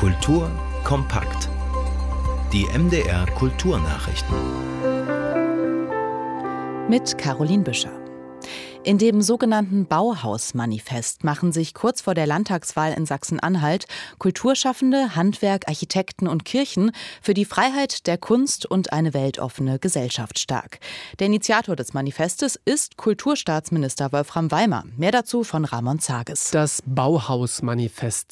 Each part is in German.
Kultur kompakt. Die MDR Kulturnachrichten. Mit Caroline Büscher. In dem sogenannten Bauhaus-Manifest machen sich kurz vor der Landtagswahl in Sachsen-Anhalt Kulturschaffende, Handwerk, Architekten und Kirchen für die Freiheit der Kunst und eine weltoffene Gesellschaft stark. Der Initiator des Manifestes ist Kulturstaatsminister Wolfram Weimer. Mehr dazu von Ramon Zages. Das Bauhaus-Manifest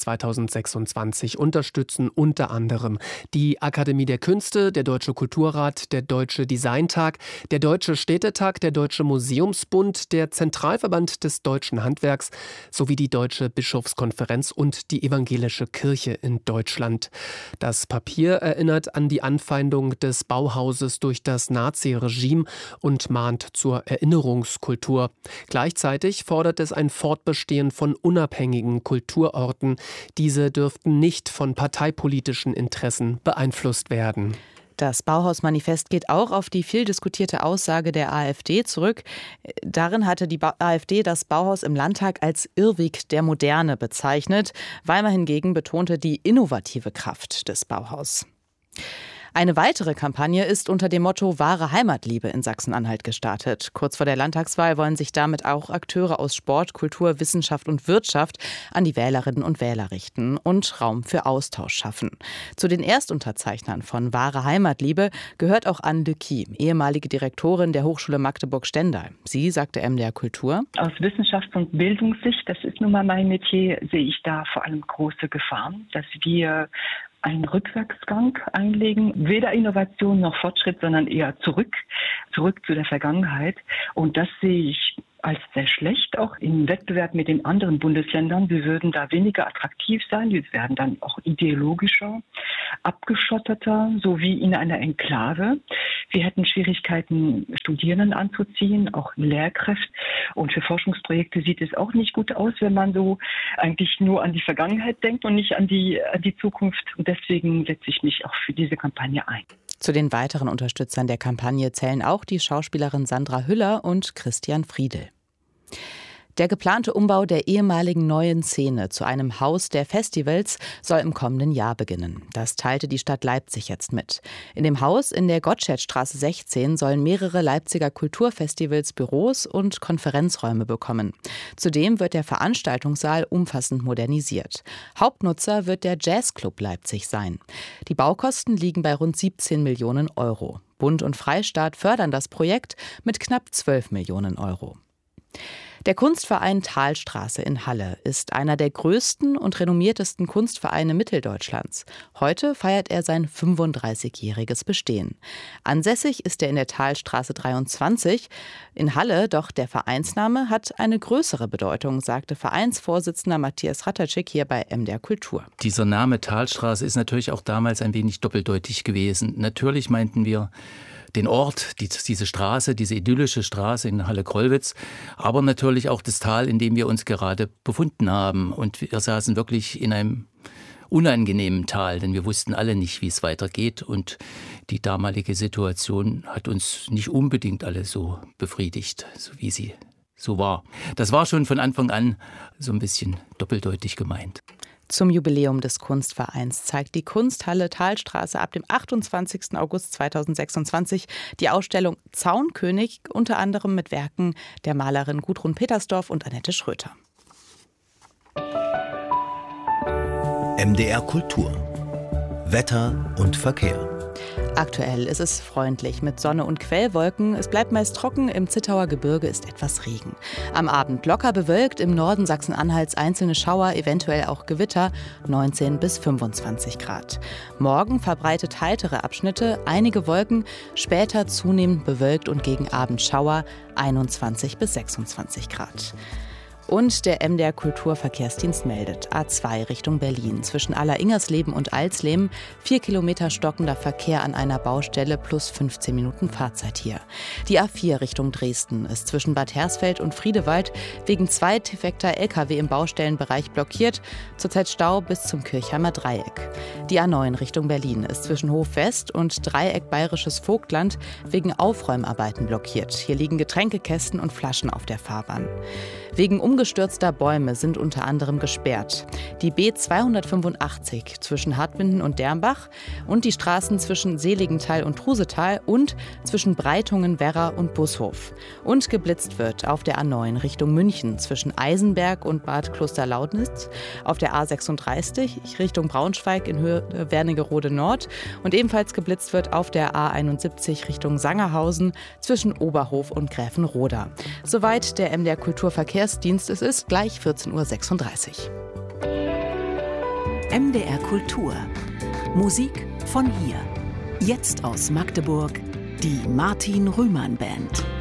2026 unterstützen unter anderem die Akademie der Künste, der Deutsche Kulturrat, der Deutsche Designtag, der Deutsche Städtetag, der Deutsche Museumsbund, der Zentralverband des Deutschen Handwerks sowie die Deutsche Bischofskonferenz und die Evangelische Kirche in Deutschland. Das Papier erinnert an die Anfeindung des Bauhauses durch das Naziregime und mahnt zur Erinnerungskultur. Gleichzeitig fordert es ein Fortbestehen von unabhängigen Kulturorten. Diese dürften nicht von parteipolitischen Interessen beeinflusst werden. Das Bauhaus-Manifest geht auch auf die viel diskutierte Aussage der AfD zurück. Darin hatte die AfD das Bauhaus im Landtag als Irrweg der Moderne bezeichnet. Weimer hingegen betonte die innovative Kraft des Bauhaus. Eine weitere Kampagne ist unter dem Motto Wahre Heimatliebe in Sachsen-Anhalt gestartet. Kurz vor der Landtagswahl wollen sich damit auch Akteure aus Sport, Kultur, Wissenschaft und Wirtschaft an die Wählerinnen und Wähler richten und Raum für Austausch schaffen. Zu den Erstunterzeichnern von Wahre Heimatliebe gehört auch Anne Lecky, ehemalige Direktorin der Hochschule Magdeburg-Stendal. Sie sagte MDR Kultur: Aus Wissenschafts- und Bildungssicht, das ist nun mal mein Metier, sehe ich da vor allem große Gefahren, dass wir einen Rückwärtsgang einlegen, weder Innovation noch Fortschritt, sondern eher zurück zu der Vergangenheit. Und das sehe ich als sehr schlecht, auch im Wettbewerb mit den anderen Bundesländern. Wir würden da weniger attraktiv sein, wir werden dann auch ideologischer, abgeschotteter, so wie in einer Enklave. Wir hätten Schwierigkeiten, Studierenden anzuziehen, auch Lehrkräfte. Und für Forschungsprojekte sieht es auch nicht gut aus, wenn man so eigentlich nur an die Vergangenheit denkt und nicht an die Zukunft. Und deswegen setze ich mich auch für diese Kampagne ein. Zu den weiteren Unterstützern der Kampagne zählen auch die Schauspielerin Sandra Hüller und Christian Friedel. Der geplante Umbau der ehemaligen Neuen Szene zu einem Haus der Festivals soll im kommenden Jahr beginnen. Das teilte die Stadt Leipzig jetzt mit. In dem Haus in der Gottschedstraße 16 sollen mehrere Leipziger Kulturfestivals Büros und Konferenzräume bekommen. Zudem wird der Veranstaltungssaal umfassend modernisiert. Hauptnutzer wird der Jazzclub Leipzig sein. Die Baukosten liegen bei rund 17 Millionen Euro. Bund und Freistaat fördern das Projekt mit knapp 12 Millionen Euro. Der Kunstverein Thalstraße in Halle ist einer der größten und renommiertesten Kunstvereine Mitteldeutschlands. Heute feiert er sein 35-jähriges Bestehen. Ansässig ist er in der Thalstraße 23 in Halle, doch der Vereinsname hat eine größere Bedeutung, sagte Vereinsvorsitzender Matthias Ratajczyk hier bei MDR Kultur. Dieser Name Thalstraße ist natürlich auch damals ein wenig doppeldeutig gewesen. Natürlich meinten wir den Ort, diese Straße, diese idyllische Straße in Halle-Krollwitz, aber natürlich auch das Tal, in dem wir uns gerade befunden haben. Und wir saßen wirklich in einem unangenehmen Tal, denn wir wussten alle nicht, wie es weitergeht. Und die damalige Situation hat uns nicht unbedingt alle so befriedigt, so wie sie so war. Das war schon von Anfang an so ein bisschen doppeldeutig gemeint. Zum Jubiläum des Kunstvereins zeigt die Kunsthalle Thalstraße ab dem 28. August 2026 die Ausstellung Zaunkönig, unter anderem mit Werken der Malerin Gudrun Petersdorf und Annette Schröter. MDR Kultur. Wetter und Verkehr. Aktuell ist es freundlich mit Sonne und Quellwolken. Es bleibt meist trocken, im Zittauer Gebirge ist etwas Regen. Am Abend locker bewölkt, im Norden Sachsen-Anhalts einzelne Schauer, eventuell auch Gewitter, 19 bis 25 Grad. Morgen verbreitet heitere Abschnitte, einige Wolken, später zunehmend bewölkt und gegen Abend Schauer, 21 bis 26 Grad. Und der MDR Kulturverkehrsdienst meldet: A2 Richtung Berlin zwischen Alleringersleben und Alsleben 4 Kilometer stockender Verkehr an einer Baustelle plus 15 Minuten Fahrzeit hier. Die A4 Richtung Dresden ist zwischen Bad Hersfeld und Friedewald wegen 2 defekter Lkw im Baustellenbereich blockiert. Zurzeit Stau bis zum Kirchheimer Dreieck. Die A9 Richtung Berlin ist zwischen Hof West und Dreieck Bayerisches Vogtland wegen Aufräumarbeiten blockiert. Hier liegen Getränkekästen und Flaschen auf der Fahrbahn. Wegen umgestürzter Bäume sind unter anderem gesperrt. Die B285 zwischen Hartwinden und Dermbach und die Straßen zwischen Seligenthal und Trusetal und zwischen Breitungen, Werra und Bushof. Und geblitzt wird auf der A9 Richtung München zwischen Eisenberg und Bad Klosterlaudnitz, auf der A36 Richtung Braunschweig in Höhe Wernigerode Nord und ebenfalls geblitzt wird auf der A71 Richtung Sangerhausen zwischen Oberhof und Gräfenroda. Soweit der MDR Kulturverkehrsdienst. Es ist gleich 14.36 Uhr. MDR Kultur. Musik von hier. Jetzt aus Magdeburg die Martin Rühmann Band.